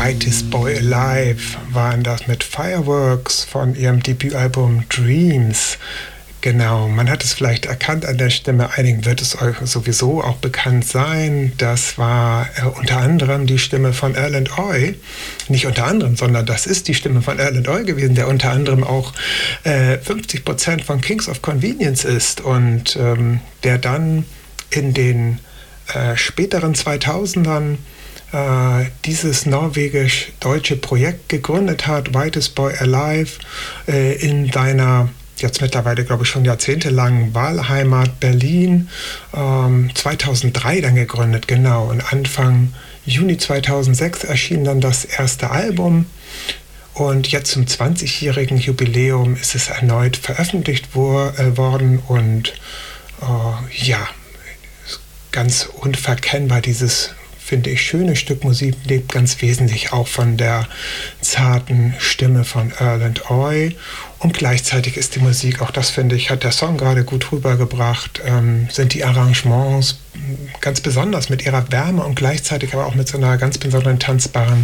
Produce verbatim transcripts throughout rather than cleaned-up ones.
Whitest Boy Alive waren das mit Fireworks von ihrem Debütalbum Dreams. Genau, man hat es vielleicht erkannt an der Stimme, einigen wird es euch sowieso auch bekannt sein. Das war äh, unter anderem die Stimme von Erland Oy. Nicht unter anderem, sondern das ist die Stimme von Erland Oy gewesen, der unter anderem auch äh, fünfzig Prozent von Kings of Convenience ist und ähm, der dann in den äh, späteren zweitausendern äh, dieses norwegisch-deutsche Projekt gegründet hat, Whitest Boy Alive, äh, in seiner jetzt mittlerweile, glaube ich, schon jahrzehntelang Wahlheimat Berlin, ähm, zweitausenddrei dann gegründet, genau. Und Anfang Juni zweitausendsechs erschien dann das erste Album. Und jetzt zum zwanzigjährigen Jubiläum ist es erneut veröffentlicht wo, äh, worden. Und äh, ja, ganz unverkennbar dieses, finde ich, schöne Stück Musik lebt ganz wesentlich auch von der zarten Stimme von Erland Oy. Und gleichzeitig ist die Musik, auch das finde ich, hat der Song gerade gut rübergebracht, ähm, sind die Arrangements ganz besonders mit ihrer Wärme und gleichzeitig aber auch mit so einer ganz besonderen tanzbaren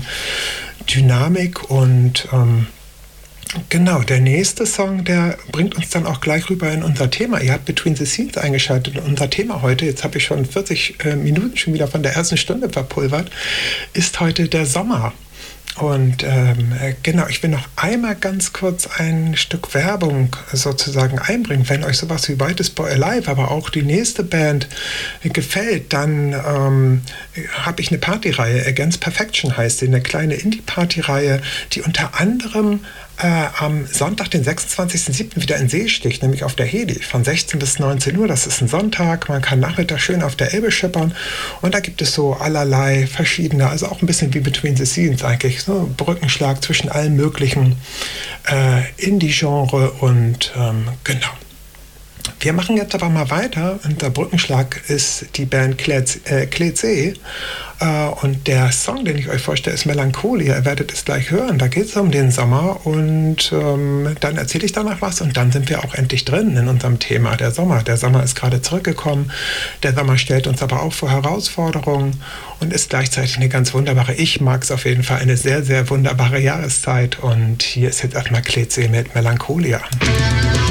Dynamik. Und ähm, genau, der nächste Song, der bringt uns dann auch gleich rüber in unser Thema. Ihr habt Between the Scenes eingeschaltet in unser Thema heute. Jetzt habe ich schon vierzig äh, Minuten schon wieder von der ersten Stunde verpulvert. Ist heute der Sommer. Und ähm, genau, ich will noch einmal ganz kurz ein Stück Werbung sozusagen einbringen. Wenn euch sowas wie Whitest Boy Alive, aber auch die nächste Band gefällt, dann ähm, habe ich eine Partyreihe, Against Perfection heißt sie, eine kleine Indie-Party-Reihe, die unter anderem äh, am Sonntag, den sechsundzwanzigsten siebten wieder in See sticht, nämlich auf der Hedi von sechzehn bis neunzehn Uhr. Das ist ein Sonntag, man kann nachmittags schön auf der Elbe schippern und da gibt es so allerlei verschiedene, also auch ein bisschen wie Between the Scenes eigentlich, so Brückenschlag zwischen allen möglichen äh, Indie-Genre und ähm, genau. Wir machen jetzt aber mal weiter und der Brückenschlag ist die Band Kleze äh, und der Song, den ich euch vorstelle, ist Melancholia. Ihr werdet es gleich hören, da geht es um den Sommer und ähm, dann erzähle ich danach was und dann sind wir auch endlich drin in unserem Thema, der Sommer. Der Sommer ist gerade zurückgekommen, der Sommer stellt uns aber auch vor Herausforderungen und ist gleichzeitig eine ganz wunderbare, ich mag es auf jeden Fall, eine sehr, sehr wunderbare Jahreszeit und hier ist jetzt erstmal Kleze mit Melancholia.